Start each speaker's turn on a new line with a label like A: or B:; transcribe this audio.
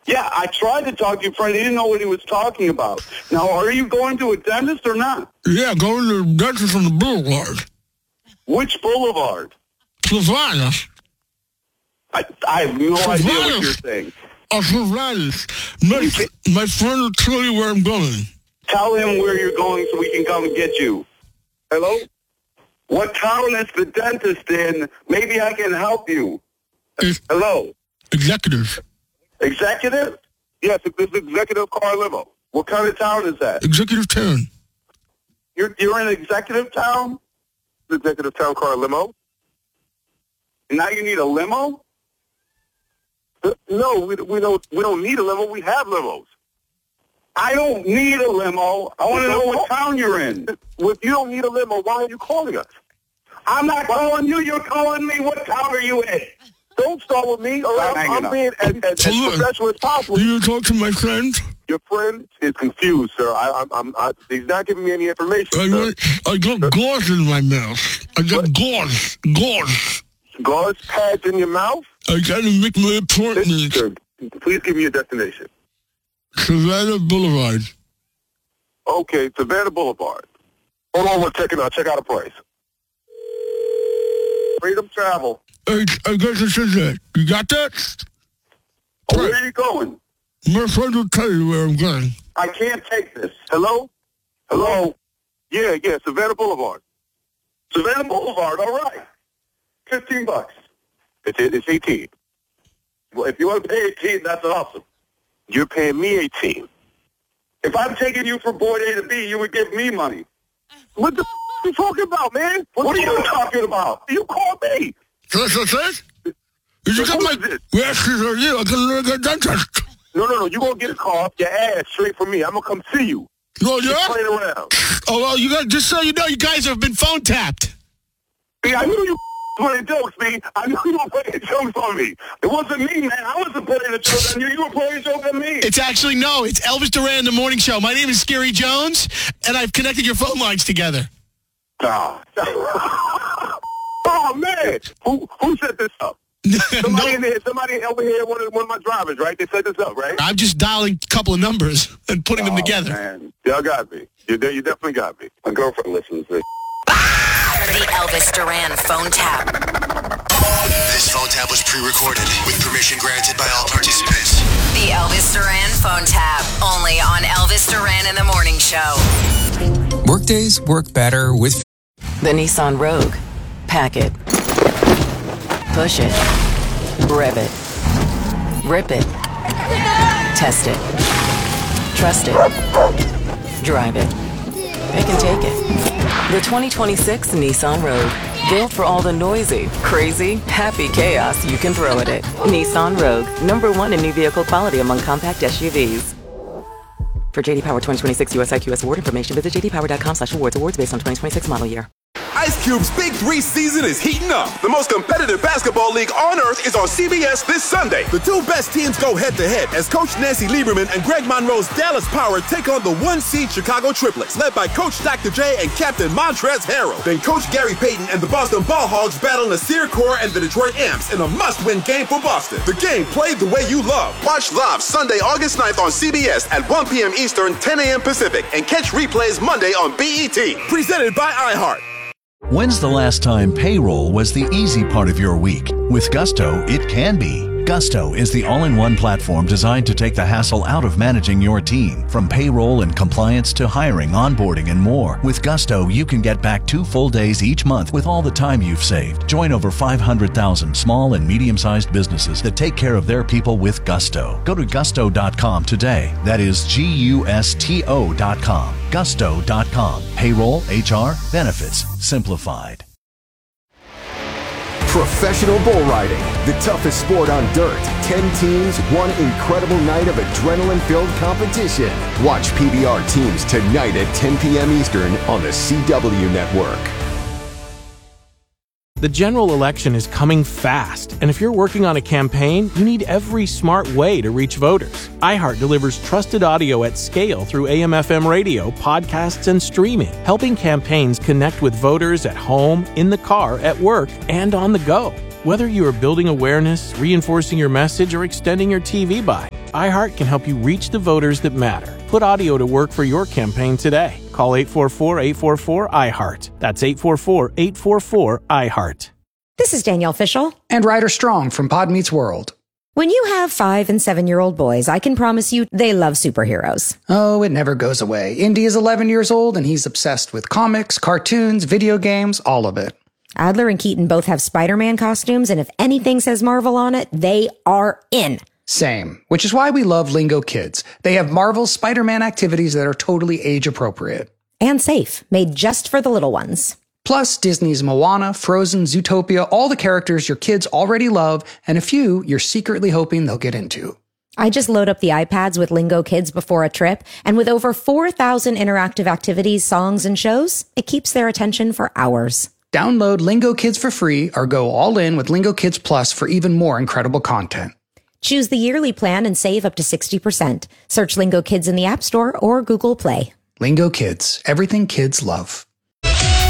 A: Yeah, I tried to talk to your friend. He didn't know what he was talking about. Now, are you going to a dentist or not?
B: Yeah, going to the dentist on the boulevard.
A: Which boulevard?
B: Savannah.
A: I have no idea what you're saying.
B: Savannah. My friend will tell you where I'm going.
A: Tell him where you're going so we can come and get you. Hello? What town is the dentist in? Maybe I can help you. Hello?
B: Executive.
A: Executive? Yes, this is Executive Car Limo. What kind of town is that?
B: Executive Town.
A: You're in Executive Town? Executive Town Car Limo? And now you need a limo? No, we don't need a limo. We have limos. I don't need a limo. I want to know what town you're in. If you don't need a limo, why are you calling us? I'm not calling you. You're calling me. What town are you in? Don't start with me. All right? I'm being as professional as possible.
B: Do you talk to my friend?
A: Your friend is confused, sir. He's not giving me any information.
B: I got gauze in my mouth. I got gauze.
A: Gauze pads in your mouth?
B: I got to make my appointment.
A: Sir, please give me your destination.
B: Savannah Boulevard.
A: Okay, Savannah Boulevard. Hold on 1 second. I'll check out a price. Freedom Travel.
B: I guess it says that. You got that?
A: Oh, where are you going?
B: My friend will tell you where I'm going.
A: I can't take this. Hello? Hello? Yeah, Savannah Boulevard. Savannah Boulevard, all right. $15. It's 18. Well, if you want to pay 18, that's awesome. You're paying me 18. If I'm taking you from point A to B, you would give me money. What the are you talking about, man? What are you talking about? You called me.
B: Did you get my... Yes, yeah, I can get a dentist.
A: No. You're going to get a call off your ass straight from me. I'm going to come see you.
B: No, yeah?
A: Just playing around.
B: Oh, well, you got just so you know, you guys have been phone tapped.
A: Yeah, I knew you playing jokes, man. I knew you were playing jokes on me. It wasn't me, man. I wasn't playing a joke on you. You were playing a joke on me.
C: It's actually, no. It's Elvis Duran in the Morning Show. My name is Scary Jones, and I've connected your phone lines together.
A: Oh, man. Who set this up? Somebody over here, one of my drivers, right? They set this up, right?
C: I'm just dialing a couple of numbers and putting them together.
A: Man. Y'all got me. You definitely got me. My girlfriend listens to this.
D: The Elvis Duran phone tap.
E: This phone tap was pre-recorded with permission granted by all participants.
D: The Elvis Duran phone tap. Only on Elvis Duran in the Morning Show.
F: Workdays work better with
D: The Nissan Rogue. Pack it. Push it. Rev it. Rip it. Test it. Trust it. Drive it. Pick and take it. The 2026 Nissan Rogue. Built for all the noisy, crazy, happy chaos you can throw at it. Nissan Rogue. #1 in new vehicle quality among compact SUVs. For JD Power 2026 US IQS award information, visit jdpower.com/awards. Awards based on 2026 model year.
G: Ice Cube's Big 3 season is heating up. The most competitive basketball league on earth is on CBS this Sunday. The two best teams go head-to-head as Coach Nancy Lieberman and Greg Monroe's Dallas Power take on the 1-seed Chicago Triplets, led by Coach Dr. J and Captain Montrezl Harrell. Then Coach Gary Payton and the Boston Ball Hogs battle Nasir Kaur and the Detroit Amps in a must-win game for Boston. The game played the way you love. Watch live Sunday, August 9th on CBS at 1 p.m. Eastern, 10 a.m. Pacific, and catch replays Monday on BET. Presented by iHeart.
H: When's the last time payroll was the easy part of your week? With Gusto, it can be. Gusto is the all-in-one platform designed to take the hassle out of managing your team. From payroll and compliance to hiring, onboarding, and more. With Gusto, you can get back 2 full days each month with all the time you've saved. Join over 500,000 small and medium-sized businesses that take care of their people with Gusto. Go to gusto.com today. That is Gusto.com. Gusto.com. Payroll, HR, benefits, simplified.
I: Professional bull riding, the toughest sport on dirt. 10 teams, one incredible night of adrenaline-filled competition. Watch PBR teams tonight at 10 p.m. Eastern on the CW Network.
J: The general election is coming fast, and if you're working on a campaign, you need every smart way to reach voters. iHeart delivers trusted audio at scale through AM/FM radio, podcasts, and streaming, helping campaigns connect with voters at home, in the car, at work, and on the go. Whether you are building awareness, reinforcing your message, or extending your TV buy, iHeart can help you reach the voters that matter. Put audio to work for your campaign today. Call 844-844-iHeart. That's 844-844-iHeart.
K: This is Danielle Fishel.
L: And Ryder Strong from Pod Meets World.
K: When you have 5- and 7-year-old boys, I can promise you they love superheroes.
L: Oh, it never goes away. Indy is 11 years old, and he's obsessed with comics, cartoons, video games, all of it.
K: Adler and Keaton both have Spider-Man costumes, and if anything says Marvel on it, they are in.
L: Same, which is why we love Lingo Kids. They have Marvel's Spider-Man activities that are totally age-appropriate.
K: And safe, made just for the little ones.
L: Plus, Disney's Moana, Frozen, Zootopia, all the characters your kids already love, and a few you're secretly hoping they'll get into.
K: I just load up the iPads with Lingo Kids before a trip, and with over 4,000 interactive activities, songs, and shows, it keeps their attention for hours.
L: Download Lingo Kids for free or go all in with Lingo Kids Plus for even more incredible content.
K: Choose the yearly plan and save up to 60%. Search Lingo Kids in the App Store or Google Play.
L: Lingo Kids, everything kids love.